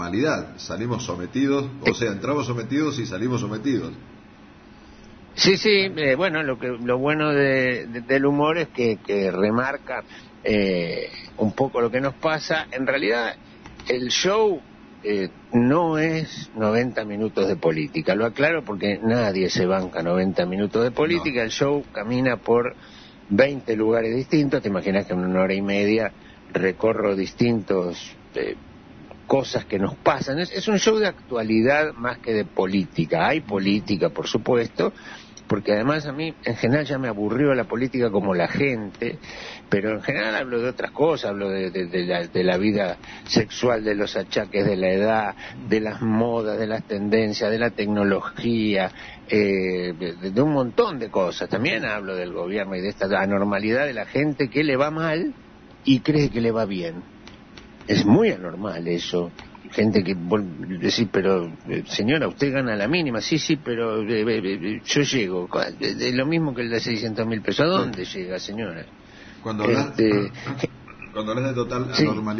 normalidad, salimos sometidos, o sea, entramos sometidos y salimos sometidos. Sí, sí, bueno, lo bueno del humor es que remarca un poco lo que nos pasa. En realidad, el show no es 90 minutos de política, lo aclaro porque nadie se banca 90 minutos de política. No. El show camina por 20 lugares distintos. Te imaginas que en 1 hora y media recorro distintos cosas que nos pasan. Es un show de actualidad más que de política. Hay política, por supuesto, porque además a mí en general ya me aburrió la política como la gente, pero en general hablo de otras cosas, hablo de la vida sexual, de los achaques de la edad, de las modas, de las tendencias, de la tecnología, de un montón de cosas. También hablo del gobierno y de esta anormalidad de la gente que le va mal y cree que le va bien. Es muy anormal eso. Gente que decir, pero señora, usted gana la mínima. Sí, sí, pero yo llego. Es lo mismo que el de 600.000 pesos. ¿A dónde llega, señora? Cuando hablas de total anormalidad. Sí.